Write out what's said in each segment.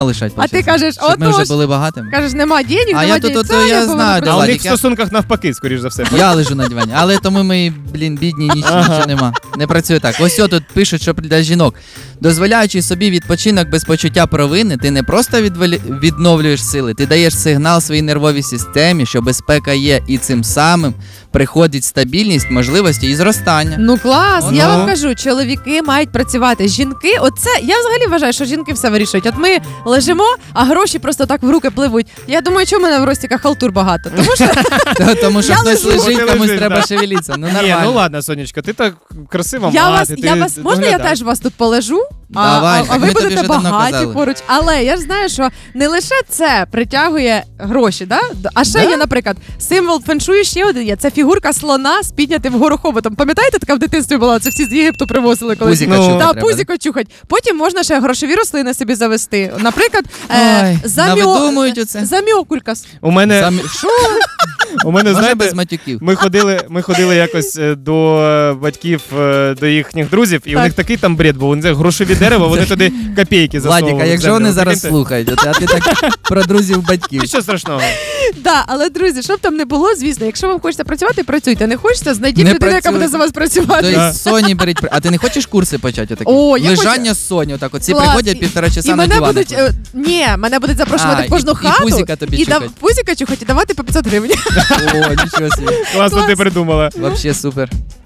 лишать. А ти кажеш, щоб ми вже отож. були багатими. Кажеш, нема денег, А нема я денег. тут, Це я повинна знаю, працювати. А у них Владик, в стосунках навпаки, скоріш за все. Я лежу на дивані, але тому ми, бідні, нічого нема. Не працює так. Ось тут пишуть, що для жінок. Дозволяючи собі відпочинок без почуття провини, ти не просто відновлюєш сили, ти даєш сигнал своїй нервовій системі, що безпека є, і цим самим приходить стабільність, можливості і зростання. Ну клас, Ну. я вам кажу, чоловіки мають працювати. Жінки, оце, я взагалі вважаю, що жінки все вирішують. От ми лежимо, а гроші просто так в руки пливуть. Я думаю, чому в мене в Ростіках халтур багато? Тому що Тому що Я хтось лежу. лежить, Ти комусь лежиш, треба да. шевелитися. Ну Ні, нормально. ну ладно, Сонечка, ти так красива я мати. вас можна я теж вас тут полежу? Давай, а ми ви тобі будете вже давно багаті казали. поруч. Але я ж знаю, що не лише це притягує гроші, да? А ще є, наприклад, символ феншую ще один є. Це фігурка слона з піднятим вгору хоботом. Пам'ятаєте, така в дитинстві була? Це всі з Єгипту привозили колись. Пузіка Ну, чухати Та, треба, пузіко чухать. Потім можна ще грошові рослини собі завести. Наприклад, Ой, навидумують оце. замьокулькас. У мене, Що? у мене, Може без знаєте, матюків. ми ходили якось до батьків, до їхніх друзів, і у Так. них такий там бред був. Вони грошові дерева, вони туди копійки засовували. Владик, а в якщо землю. вони зараз Прикиньте? слухають, а ти так про друзів батьків. Що страшного? Да, але друзі, щоб там не було, звісно, якщо вам хочеться працювати, працюйте. Не хочеться, знайдіть Не людину, яка працюйте. буде за вас працювати. Тобто Соні беріть. А ти не хочеш курси почати отакі? О, я Лежання з Соні, отак от. Всі Клас. приходять 1,5 часа І на мене диван. будуть, мене будуть запрошувати А, в кожну і хату пузіка тобі чухать. пузіка чухать і давати по 500 гривень. О, нічого собі. Класно ти Клас. придумала. Вообще супер.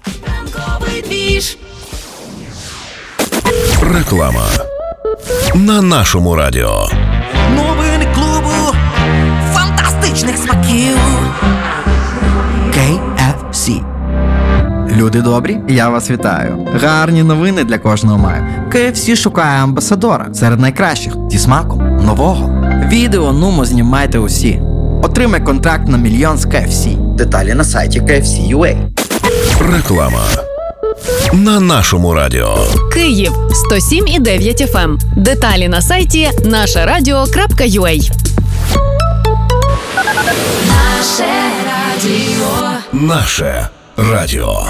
Реклама на нашому радіо. Новини клубу фантастичних смаків. KFC. Люди добрі, я вас вітаю. Гарні новини для кожного маю. KFC шукає амбасадора серед найкращих зі смаком нового. Відео нумо знімайте усі. Отримай контракт на 1 мільйон з KFC. Деталі на сайті KFC.ua. Реклама на нашому радіо. Київ 107,9 FM. Деталі на сайті нашарадіо.ua. Наше радіо.